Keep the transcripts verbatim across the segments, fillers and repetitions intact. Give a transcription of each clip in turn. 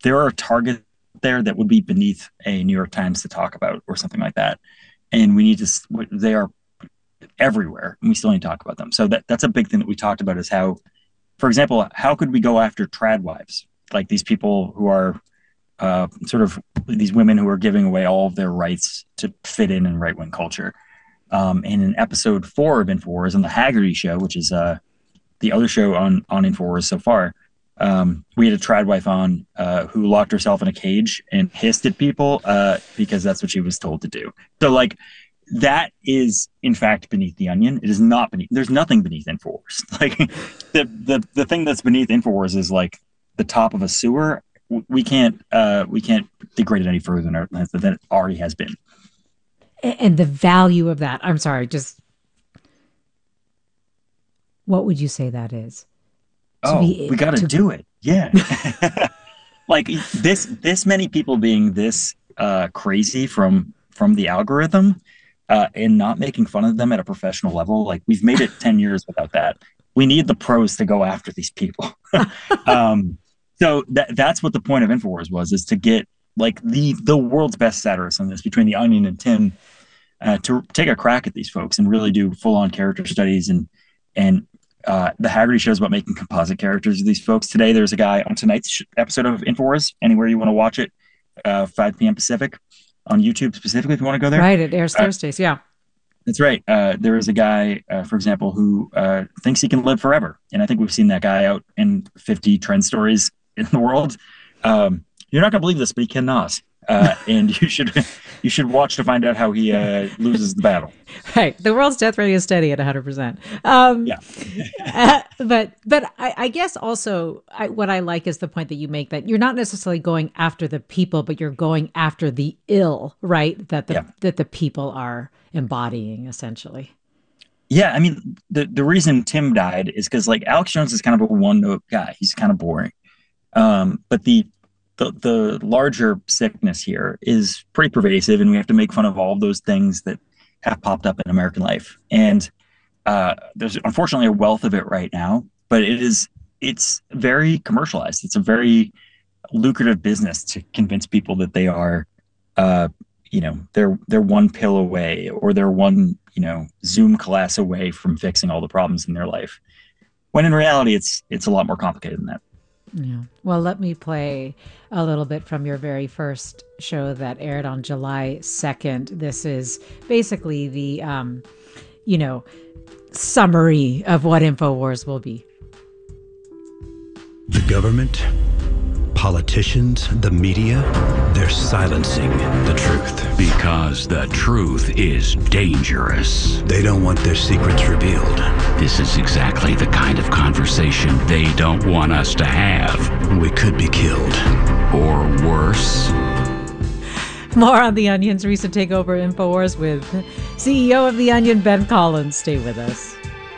there are targets there that would be beneath a New York Times to talk about or something like that. And we need to, they are everywhere and we still need to talk about them. So that, that's a big thing that we talked about is how, for example, how could we go after trad wives? Like these people who are uh, sort of these women who are giving away all of their rights to fit in in right wing culture. Um, and in episode four of InfoWars on the Haggerty show, which is uh, the other show on, on InfoWars so far, um, we had a trad wife on uh, who locked herself in a cage and hissed at people uh, because that's what she was told to do. So like that is in fact beneath the onion. It is not beneath. There's nothing beneath InfoWars. Like the, the, the thing that's beneath InfoWars is like the top of a sewer. We can't uh, we can't degrade it any further than, than it already has been. And the value of that, I'm sorry, just what would you say that is? Oh, be, we got to do it. Yeah. Like this, this many people being this uh, crazy from, from the algorithm uh, and not making fun of them at a professional level. Like we've made it ten years without that. We need the pros to go after these people. um, so that, that's what the point of InfoWars was, is to get like the, the world's best satirists on this between the Onion and Tim uh, to take a crack at these folks and really do full on character studies. And, and uh, the Haggerty show is about making composite characters of these folks. Today, there's a guy on tonight's sh- episode of InfoWars, anywhere you want to watch it, uh, five p.m. Pacific on YouTube specifically, if you want to go there. Right. It airs uh, Thursdays. Yeah. That's right. Uh, there is a guy, uh, for example, who uh, thinks he can live forever. And I think we've seen that guy out in fifty trend stories in the world. Um, You're not going to believe this, but he cannot. Uh, and you should you should watch to find out how he uh, loses the battle. Right. The world's death rate is steady at one hundred percent. Um, yeah. uh, but but I, I guess also I, what I like is the point that you make that you're not necessarily going after the people, but you're going after the ill, right? That the, yeah. that the people are embodying, essentially. Yeah. I mean, the, the reason Tim died is because like Alex Jones is kind of a one-note guy. He's kind of boring. Um, but the The, the larger sickness here is pretty pervasive, and we have to make fun of all of those things that have popped up in American life. And uh, there's unfortunately a wealth of it right now, but it is it's very commercialized. It's a very lucrative business to convince people that they are, uh, you know, they're they're one pill away or they're one you know Zoom class away from fixing all the problems in their life. When in reality, it's it's a lot more complicated than that. Yeah. Well, let me play a little bit from your very first show that aired on July second. This is basically the, um, you know, summary of what InfoWars will be. The government, politicians, the media, they're silencing the truth. Because the truth is dangerous. They don't want their secrets revealed. This is exactly the kind of conversation they don't want us to have. We could be killed. Or worse. More on The Onion's recent takeover InfoWars with C E O of The Onion, Ben Collins. Stay with us.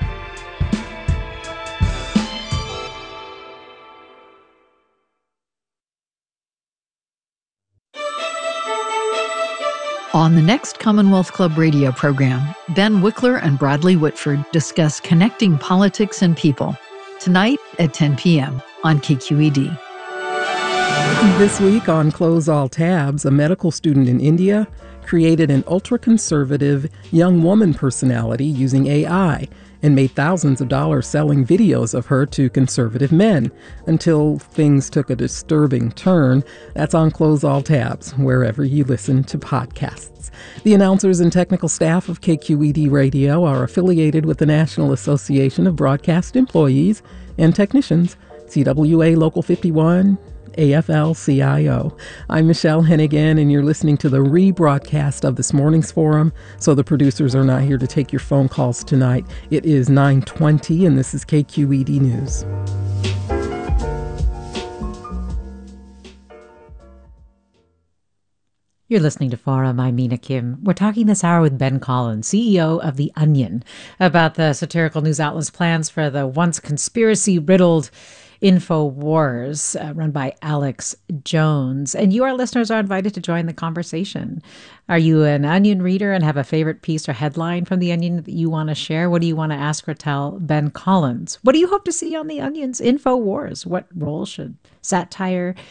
On the next Commonwealth Club radio program, Ben Wickler and Bradley Whitford discuss connecting politics and people. Tonight at ten p.m. on K Q E D. This week on Close All Tabs, a medical student in India created an ultra-conservative young woman personality using A I and made thousands of dollars selling videos of her to conservative men until things took a disturbing turn. That's on Close All Tabs, wherever you listen to podcasts. The announcers and technical staff of K Q E D Radio are affiliated with the National Association of Broadcast Employees and Technicians, C W A Local fifty-one, A F L C I O. I'm Michelle Hennigan, and you're listening to the rebroadcast of this morning's forum, so the producers are not here to take your phone calls tonight. It is nine twenty, and this is K Q E D News. You're listening to Forum. I'm Mina Kim. We're talking this hour with Ben Collins, C E O of The Onion, about the satirical news outlet's plans for the once conspiracy-riddled InfoWars, uh, run by Alex Jones. And you, our listeners, are invited to join the conversation. Are you an Onion reader and have a favorite piece or headline from The Onion that you want to share? What do you want to ask or tell Ben Collins? What do you hope to see on The Onion's InfoWars? What role should satire